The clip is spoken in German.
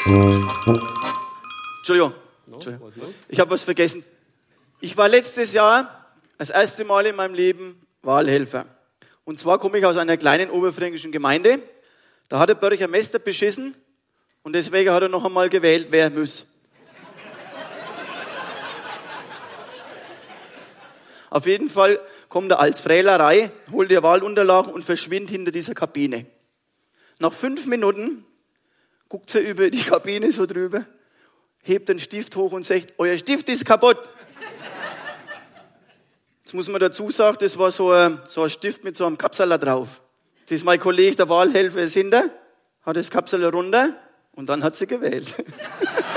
Entschuldigung. Ich habe was vergessen. Ich war letztes Jahr das erste Mal in meinem Leben Wahlhelfer. Und zwar komme ich aus einer kleinen oberfränkischen Gemeinde. Da hat der Bürgermeister beschissen und deswegen hat er noch einmal gewählt, wer muss. Auf jeden Fall kommt er als Frälerei, holt die Wahlunterlagen und verschwindet hinter dieser Kabine. Nach 5 Minuten guckt er über die Kabine so drüber, hebt den Stift hoch und sagt, euer Stift ist kaputt. Jetzt muss man dazu sagen, das war so ein Stift mit so einem Kapseler drauf. Das ist mein Kollege, der Wahlhelfer, ist hinter, hat das Kapsel runter und dann hat sie gewählt.